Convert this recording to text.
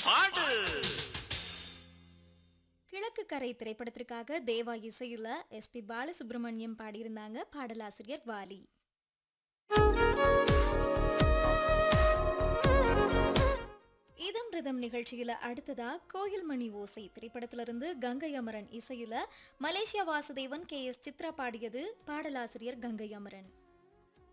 பாடு. கிழக்கு கரை திரைப்படத்திற்காக தேவா இசையில எஸ்பி பாலசுப்ரமணியம் பாடியிருந்தாங்க. பாடலாசிரியர் வாலி. இதம் ரிதம் நிகழ்ச்சியில அடுத்ததா கோயில் மணி ஓசை திரைப்படத்திலிருந்து கங்கை அமரன் இசையில மலேசியா வாசுதேவன் KS சித்ரா பாடியது. பாடலாசிரியர் கங்கை அமரன்.